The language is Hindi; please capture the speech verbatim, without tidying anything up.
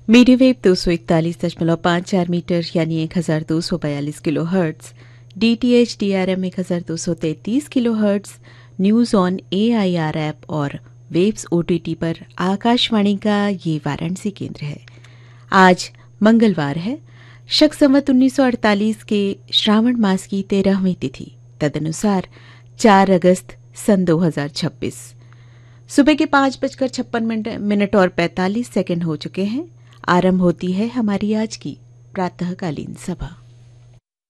मीडियम वेव दो सौ इकतालीस दशमलव पाँच चार मीटर यानी एक हज़ार दो सौ बयालीस kilo hertz, D T H D R M एक हज़ार दो सौ तैंतीस kilo hertz, news on A I R app और वेव्स ओ टी टी पर आकाशवाणी का ये वाराणसी केंद्र है। आज मंगलवार है, शक संवत उन्नीस सौ अड़तालीस के श्रावण मास की तेरहवीं तिथि, तदनुसार चार अगस्त सन दो हज़ार छब्बीस। सुबह के पाँच बजकर छप्पन मिनट मिनट और पैंतालीस सेकंड हो चुके हैं। आरंभ होती है हमारी आज की प्रातःकालीन सभा।